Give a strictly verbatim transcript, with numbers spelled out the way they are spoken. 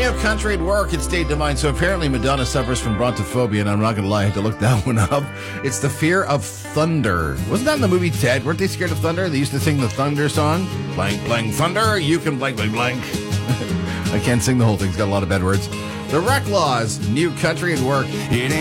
New Country at Work, it's State of Mind. So apparently Madonna suffers from brontophobia, and I'm not going to lie, I had to look that one up. It's the fear of thunder. Wasn't that in the movie Ted? Weren't they scared of thunder? They used to sing the thunder song. Blank, blank, thunder, you can blank, blank, blank. I can't sing the whole thing. It's got a lot of bad words. The Wreck Laws, New Country at Work. It